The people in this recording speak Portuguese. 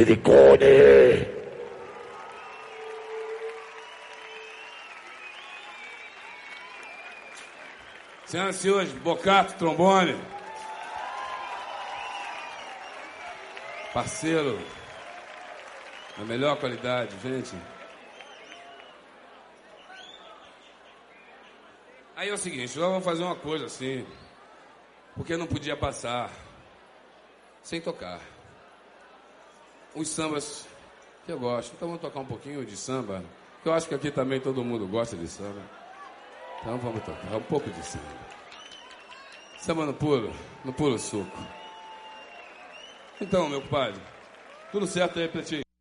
silicone. Senhoras e senhores, Bocato, trombone. Parceiro, da melhor qualidade, gente. Aí é o seguinte, nós vamos fazer uma coisa assim, porque não podia passar sem tocar. Os sambas que eu gosto. Então vamos tocar um pouquinho de samba, que eu acho que aqui também todo mundo gosta de samba. Então vamos tocar um pouco de samba. Samba no puro suco. Então, meu compadre, tudo certo aí, Pretinho?